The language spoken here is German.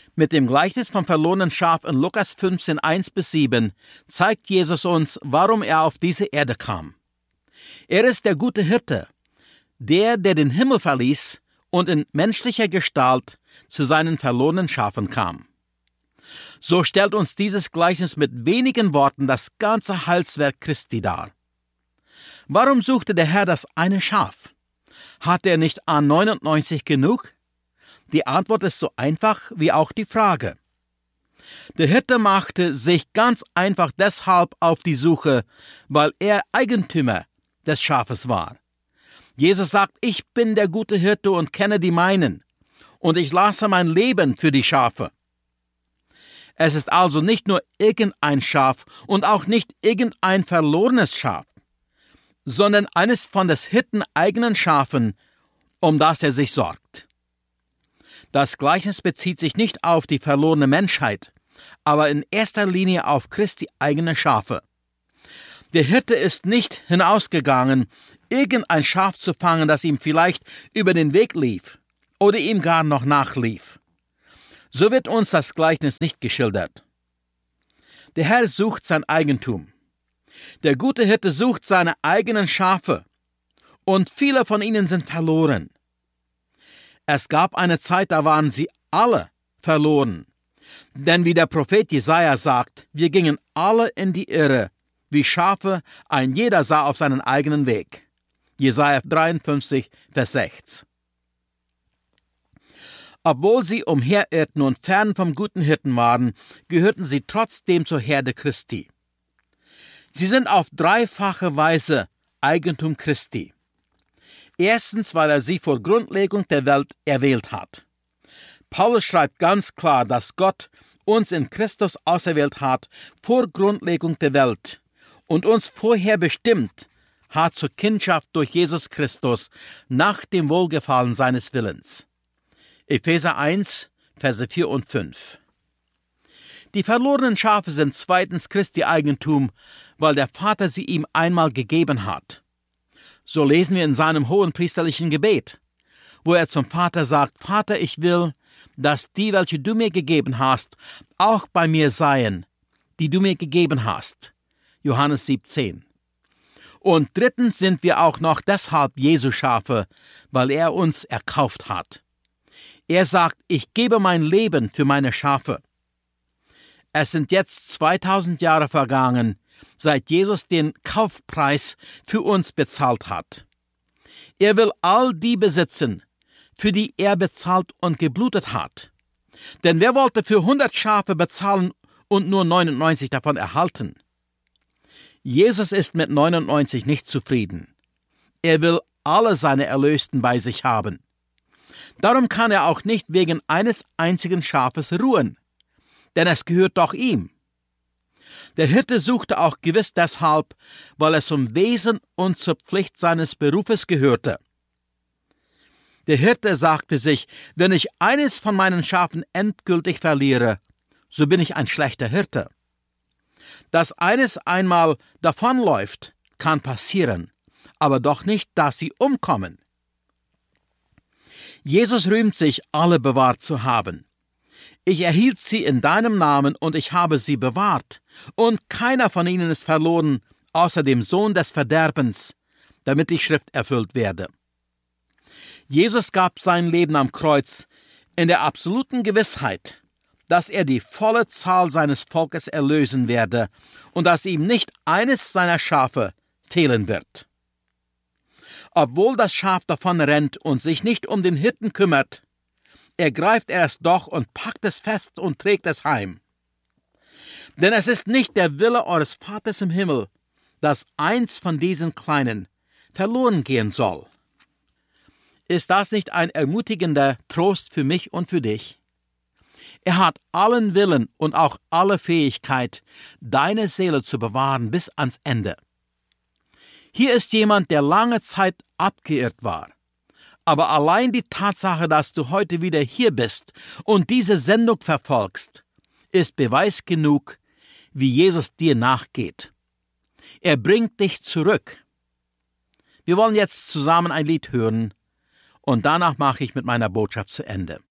Mit dem Gleichnis vom verlorenen Schaf in Lukas 15, 1-7 zeigt Jesus uns, warum er auf diese Erde kam. Er ist der gute Hirte, der den Himmel verließ und in menschlicher Gestalt zu seinen verlorenen Schafen kam. So stellt uns dieses Gleichnis mit wenigen Worten das ganze Heilswerk Christi dar. Warum suchte der Herr das eine Schaf? Hat er nicht an 99 genug? Die Antwort ist so einfach wie auch die Frage. Der Hirte machte sich ganz einfach deshalb auf die Suche, weil er Eigentümer des Schafes war. Jesus sagt, ich bin der gute Hirte und kenne die meinen, und ich lasse mein Leben für die Schafe. Es ist also nicht nur irgendein Schaf und auch nicht irgendein verlorenes Schaf, sondern eines von des Hirten eigenen Schafen, um das er sich sorgt. Das Gleichnis bezieht sich nicht auf die verlorene Menschheit, aber in erster Linie auf Christi eigene Schafe. Der Hirte ist nicht hinausgegangen, irgendein Schaf zu fangen, das ihm vielleicht über den Weg lief oder ihm gar noch nachlief. So wird uns das Gleichnis nicht geschildert. Der Herr sucht sein Eigentum. Der gute Hirte sucht seine eigenen Schafe, und viele von ihnen sind verloren. Es gab eine Zeit, da waren sie alle verloren. Denn wie der Prophet Jesaja sagt, wir gingen alle in die Irre, wie Schafe, ein jeder sah auf seinen eigenen Weg. Jesaja 53, Vers 6. Obwohl sie umherirrten und fern vom guten Hirten waren, gehörten sie trotzdem zur Herde Christi. Sie sind auf dreifache Weise Eigentum Christi. Erstens, weil er sie vor Grundlegung der Welt erwählt hat. Paulus schreibt ganz klar, dass Gott uns in Christus auserwählt hat vor Grundlegung der Welt und uns vorher bestimmt hat zur Kindschaft durch Jesus Christus nach dem Wohlgefallen seines Willens. Epheser 1, Verse 4 und 5. Die verlorenen Schafe sind zweitens Christi Eigentum, weil der Vater sie ihm einmal gegeben hat. So lesen wir in seinem hohenpriesterlichen Gebet, wo er zum Vater sagt, Vater, ich will, dass die, welche du mir gegeben hast, auch bei mir seien, die du mir gegeben hast. Johannes 17. Und drittens sind wir auch noch deshalb Jesu Schafe, weil er uns erkauft hat. Er sagt, ich gebe mein Leben für meine Schafe. Es sind jetzt 2000 Jahre vergangen, seit Jesus den Kaufpreis für uns bezahlt hat. Er will all die besitzen, für die er bezahlt und geblutet hat. Denn wer wollte für 100 Schafe bezahlen und nur 99 davon erhalten? Jesus ist mit 99 nicht zufrieden. Er will alle seine Erlösten bei sich haben. Darum kann er auch nicht wegen eines einzigen Schafes ruhen, denn es gehört doch ihm. Der Hirte suchte auch gewiss deshalb, weil es zum Wesen und zur Pflicht seines Berufes gehörte. Der Hirte sagte sich, wenn ich eines von meinen Schafen endgültig verliere, so bin ich ein schlechter Hirte. Dass eines einmal davonläuft, kann passieren, aber doch nicht, dass sie umkommen. Jesus rühmt sich, alle bewahrt zu haben. Ich erhielt sie in deinem Namen und ich habe sie bewahrt, und keiner von ihnen ist verloren, außer dem Sohn des Verderbens, damit die Schrift erfüllt werde. Jesus gab sein Leben am Kreuz in der absoluten Gewissheit, dass er die volle Zahl seines Volkes erlösen werde und dass ihm nicht eines seiner Schafe fehlen wird. Obwohl das Schaf davon rennt und sich nicht um den Hirten kümmert, ergreift er es doch und packt es fest und trägt es heim. Denn es ist nicht der Wille eures Vaters im Himmel, dass eins von diesen Kleinen verloren gehen soll. Ist das nicht ein ermutigender Trost für mich und für dich? Er hat allen Willen und auch alle Fähigkeit, deine Seele zu bewahren bis ans Ende. Hier ist jemand, der lange Zeit abgeirrt war. Aber allein die Tatsache, dass du heute wieder hier bist und diese Sendung verfolgst, ist Beweis genug, wie Jesus dir nachgeht. Er bringt dich zurück. Wir wollen jetzt zusammen ein Lied hören und danach mache ich mit meiner Botschaft zu Ende.